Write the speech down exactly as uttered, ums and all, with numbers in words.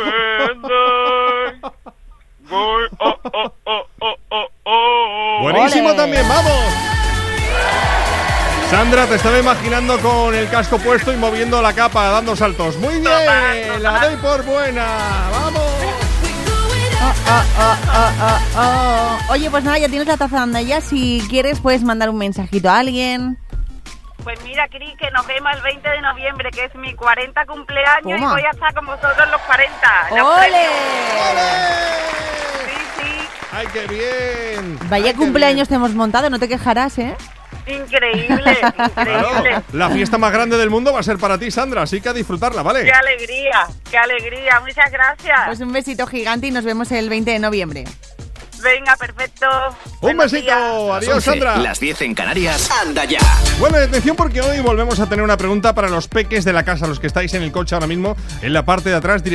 birthday. Voy, oh, oh, oh, oh, oh, oh. Buenísimo. ¡Ole! También, vamos. Sandra, te estaba imaginando con el casco puesto y moviendo la capa, dando saltos. Muy bien, Total, total. la doy por buena. Vamos. Oh, oh, oh, oh, oh, oh. Oye, pues nada, ya tienes la taza de Andaya. Si quieres, puedes mandar un mensajito a alguien. Pues mira, Cris, que nos vemos el veinte de noviembre, que es mi cuarenta cumpleaños. Toma. Y voy a estar con vosotros los cuarenta. los ¡Ole! premios. Sí, sí. ¡Ay, qué bien! Vaya Ay, qué cumpleaños te hemos montado, no te quejarás, ¿eh? Increíble, bien. increíble. Claro, la fiesta más grande del mundo va a ser para ti, Sandra, así que a disfrutarla, ¿vale? Qué alegría, qué alegría. Muchas gracias. Pues un besito gigante y nos vemos el veinte de noviembre. Venga, perfecto. Un Buenos besito, días. adiós, once, Sandra. Las diez en Canarias. Anda ya. Bueno, atención porque hoy volvemos a tener una pregunta para los peques de la casa, los que estáis en el coche ahora mismo, en la parte de atrás.